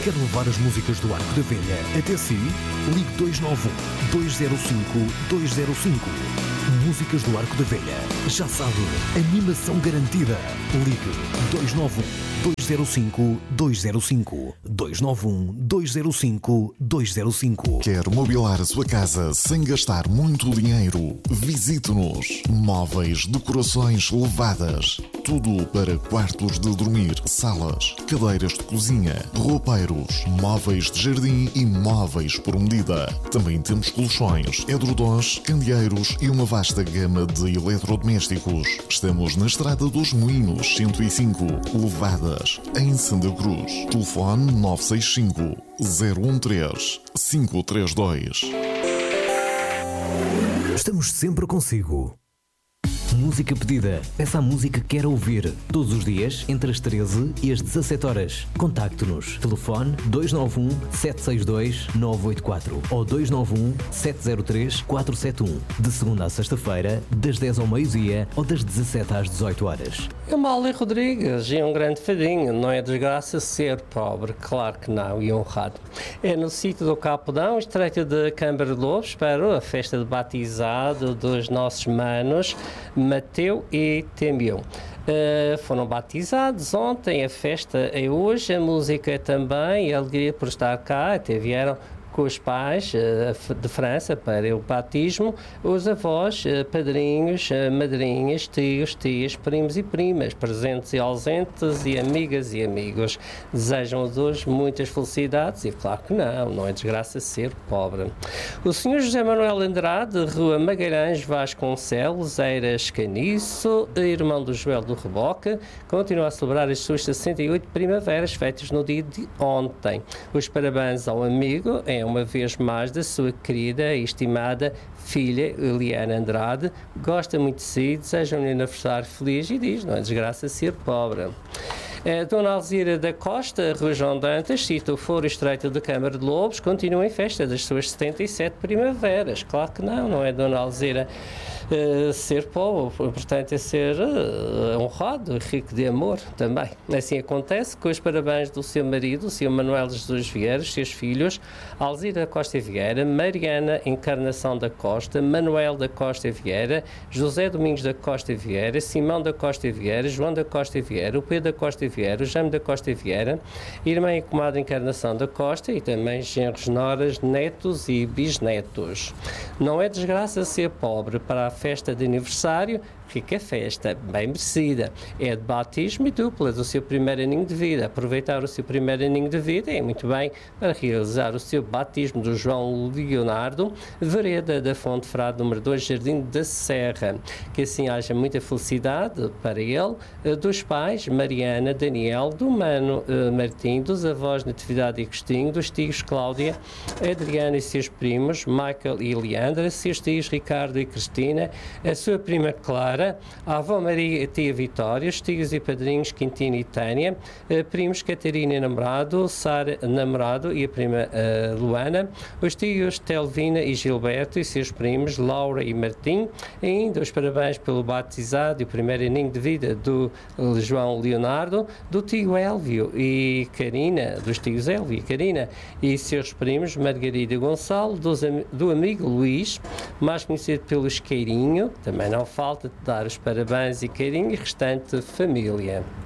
Quer levar as músicas do Arco da Velha até si? Ligue 291-205-205. Músicas do Arco da Velha. Já sabe, animação garantida. Ligue 291-205-205. 291-205-205. Quer mobilar a sua casa sem gastar muito dinheiro? Visite-nos. Móveis, decorações levadas. Tudo para quartos de dormir, salas, cadeiras de cozinha, roupeiros, móveis de jardim e móveis por medida. Também temos colchões, edredons, candeeiros e uma vasta gama de eletrodomésticos. Estamos na Estrada dos Moinhos, 105, Levadas, em Santa Cruz. Telefone 965 013 532. Estamos sempre consigo. Música pedida. Peça a música que quer ouvir. Todos os dias, entre as 13 e as 17 horas. Contacte-nos. Telefone 291-762-984 ou 291-703-471. De segunda a sexta-feira, das 10 ao meio-dia ou das 17 às 18 horas. É Mália Rodrigues e um grande fadinho. Não é desgraça ser pobre, claro que não, e honrado. É no sítio do Capodão, estreito de Câmara de Lobos, para a festa de batizado dos nossos manos Mateu e Temião. Foram batizados ontem, a festa é hoje, a música também, a alegria por estar cá, até vieram com os pais de França para o batismo, os avós, padrinhos, madrinhas, tios, tias, primos e primas, presentes e ausentes e amigas e amigos. Desejam-os hoje muitas felicidades e claro que não é desgraça ser pobre. O Sr. José Manuel Andrade, Rua Magalhães Vasconcelos, Eiras Caniço, irmão do Joel do Reboque, continua a celebrar as suas 68 primaveras, feitas no dia de ontem. Os parabéns ao amigo, uma vez mais, da sua querida e estimada filha Eliana Andrade, gosta muito de si, deseja um aniversário feliz e diz, não é desgraça ser pobre. Dona Alzira da Costa, Rua João Dantas, cita o Foro Estreito da Câmara de Lobos, continua em festa das suas 77 primaveras. Claro que não é Dona Alzira ser pobre, portanto é ser honrado, rico de amor também. Assim acontece com os parabéns do seu marido, o Sr. Manuel Jesus Vieira, seus filhos, Alzira da Costa Vieira, Mariana Encarnação da Costa, Manuel da Costa Vieira, José Domingos da Costa Vieira, Simão da Costa Vieira, João da Costa Vieira, o Pedro da Costa Vieira, o Jaime da Costa Vieira, irmã e comadre Encarnação da Costa e também genros, noras, netos e bisnetos. Não é desgraça ser pobre. Para a festa de aniversário, rica festa, bem merecida. É de batismo e dupla do seu primeiro aninho de vida. Aproveitar o seu primeiro aninho de vida é muito bem para realizar o seu batismo do João Leonardo, Vereda da Fonte Frade, número 2, Jardim da Serra. Que assim haja muita felicidade para ele, dos pais, Mariana, Daniel, do mano Martim, dos avós Natividade e Agostinho, dos tios Cláudia, Adriana e seus primos, Michael e Leandra, seus tios Ricardo e Cristina, a sua prima Clara, a avó Maria e a tia Vitória, os tios e padrinhos Quintino e Tânia, primos Catarina e namorado, Sara namorado e a prima Luana, os tios Telvina e Gilberto e seus primos Laura e Martim, e ainda os parabéns pelo batizado e o primeiro aninho de vida do João Leonardo, do tio Élvio e Karina, dos tios Élvio e Karina e seus primos Margarida e Gonçalo, do amigo Luís, mais conhecido pelos Queirinho, também não falta de dar os parabéns e carinho e restante família.